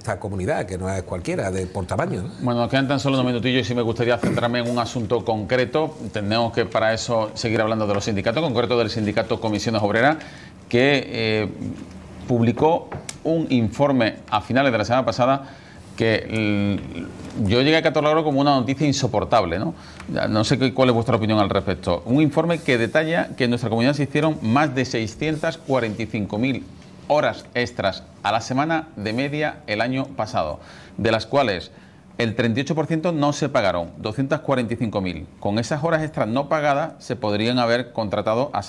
esta comunidad, que no es cualquiera, por tamaño, ¿no? Bueno, nos quedan tan solo unos minutillos y sí me gustaría centrarme en un asunto concreto. Tenemos que para eso seguir hablando de los sindicatos, en concreto del sindicato Comisiones Obreras, que publicó un informe a finales de la semana pasada que yo llegué a catalogarlo como una noticia insoportable, ¿no? No sé cuál es vuestra opinión al respecto. Un informe que detalla que en nuestra comunidad se hicieron más de 645.000 horas extras a la semana de media el año pasado, de las cuales el 38% no se pagaron, 245.000. Con esas horas extras no pagadas se podrían haber contratado a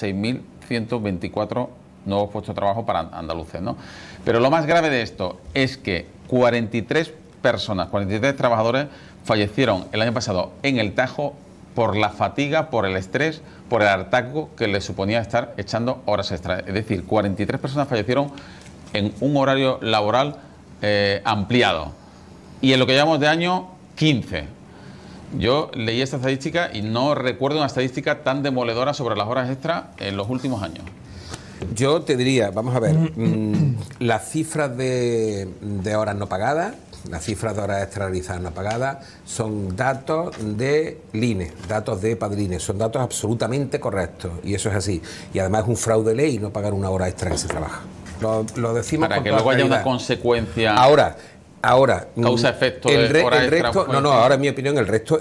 6.124 nuevos puestos de trabajo para andaluces, ¿no? Pero lo más grave de esto es que 43 personas, 43 trabajadores fallecieron el año pasado en el Tajo por la fatiga, por el estrés, por el hartazgo que les suponía estar echando horas extras. Es decir, 43 personas fallecieron en un horario laboral ampliado. Y en lo que llevamos de año, 15. Yo leí esta estadística y no recuerdo una estadística tan demoledora sobre las horas extras en los últimos años. Yo te diría, vamos a ver, las cifras de horas no pagadas, las cifras de horas extra realizadas no pagadas, son datos de INE, datos de Padrines, son datos absolutamente correctos, y eso es así. Y además es un fraude de ley no pagar una hora extra que se trabaja. Lo decimos para que luego haya una consecuencia. Ahora causa-efecto el resto, no, ahora en mi opinión el resto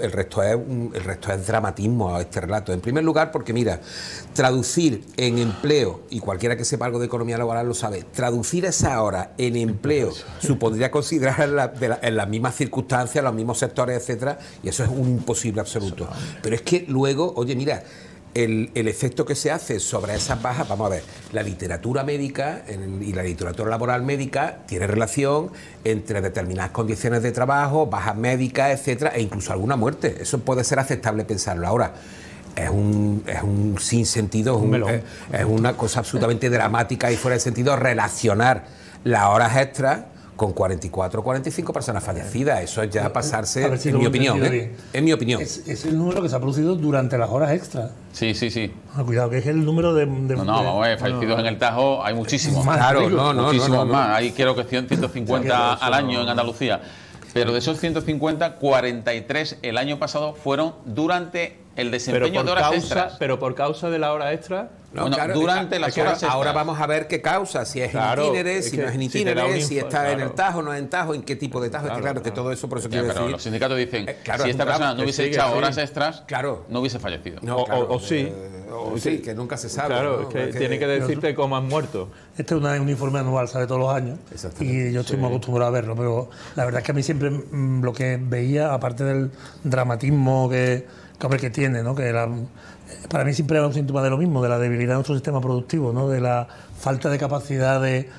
es dramatismo a este relato. En primer lugar, porque mira, traducir en empleo, y cualquiera que sepa algo de economía laboral lo sabe, traducir esa hora en empleo supondría considerar en las mismas circunstancias, los mismos sectores, etcétera, y eso es un imposible absoluto. Pero es que luego, oye, mira, el efecto que se hace sobre esas bajas, vamos a ver, la literatura médica y la literatura laboral médica tiene relación entre determinadas condiciones de trabajo, bajas médicas, etcétera, e incluso alguna muerte. Eso puede ser aceptable pensarlo. Ahora, es un sinsentido, es una cosa absolutamente dramática y fuera de sentido relacionar las horas extras con 44 o 45 personas fallecidas. Eso es ya pasarse, en mi opinión. En mi opinión. Es el número que se ha producido durante las horas extras. Sí. Cuidado, que es el número de vamos a ver, fallecidos en el Tajo hay muchísimos. Claro, muchísimos más. Hay creo que 150 al año en Andalucía. Pero de esos 150, 43 el año pasado fueron durante el desempeño de horas extras. Pero por causa de la hora extra. Durante las horas extras. Ahora vamos a ver qué causa, si es en itinere, si no es en itinere, si está en el Tajo, no en Tajo, en qué tipo de Tajo. Claro, que todo eso, por eso quiero decir. Pero los sindicatos dicen, si esta persona no hubiese echado horas extras, no hubiese fallecido. O sí. Sí, que nunca se sabe. Claro, ¿no? es que tiene que decirte cómo han muerto. Este es un informe anual, sale todos los años. Y yo estoy muy acostumbrado a verlo, pero la verdad es que a mí siempre lo que veía, aparte del dramatismo que tiene, ¿no? Para mí siempre era un síntoma de lo mismo, de la debilidad de nuestro sistema productivo, ¿no? De la falta de capacidad de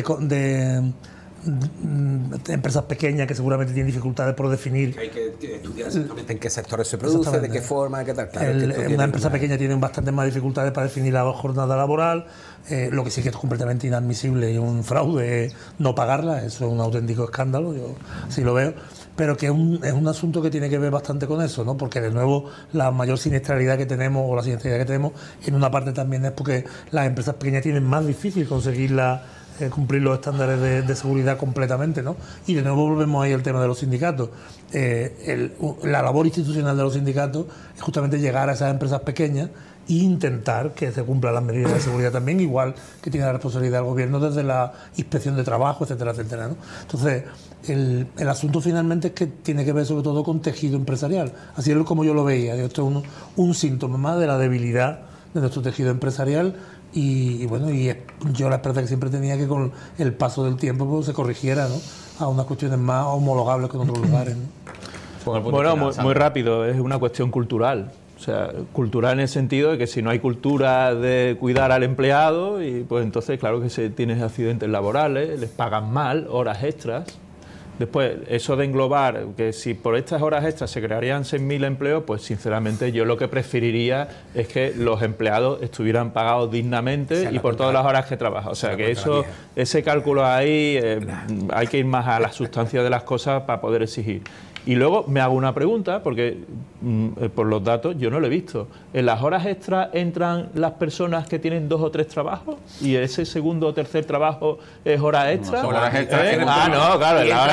empresas pequeñas que seguramente tienen dificultades por definir. Hay que estudiar exactamente en qué sectores se produce, de qué forma, de qué tal. Claro, una empresa pequeña tiene bastantes más dificultades para definir la jornada laboral. Lo que sí que es completamente inadmisible y un fraude es no pagarla. Eso es un auténtico escándalo, yo sí lo veo. Pero que es un asunto que tiene que ver bastante con eso, ¿no? Porque de nuevo la mayor siniestralidad que tenemos, o la siniestralidad que tenemos, en una parte también es porque las empresas pequeñas tienen más difícil cumplir los estándares de seguridad completamente, ¿no? Y de nuevo volvemos ahí al tema de los sindicatos. La labor institucional de los sindicatos es justamente llegar a esas empresas pequeñas e intentar que se cumplan las medidas de seguridad también, igual que tiene la responsabilidad del gobierno desde la inspección de trabajo, etcétera, etcétera, ¿no? Entonces, el asunto finalmente es que tiene que ver sobre todo con tejido empresarial. Así es como yo lo veía. Esto es un síntoma más de la debilidad de nuestro tejido empresarial. Y yo la esperanza que siempre tenía que con el paso del tiempo pues, se corrigiera, ¿no? A unas cuestiones más homologables con otros lugares, ¿no? Bueno, muy rápido, es una cuestión cultural. O sea, cultural en el sentido de que si no hay cultura de cuidar al empleado, y pues entonces claro que tienes accidentes laborales, les pagan mal, horas extras. Después, eso de englobar que si por estas horas extras se crearían 6.000 empleos, pues sinceramente yo lo que preferiría es que los empleados estuvieran pagados dignamente y por todas las horas que trabajan. O sea, que ese cálculo ahí hay que ir más a la sustancia de las cosas para poder exigir. Y luego me hago una pregunta, porque por los datos yo no lo he visto. ¿En las horas extras entran las personas que tienen 2 o 3 trabajos? ¿Y ese segundo o tercer trabajo es hora extra? No, son horas extras. No, claro, en la hora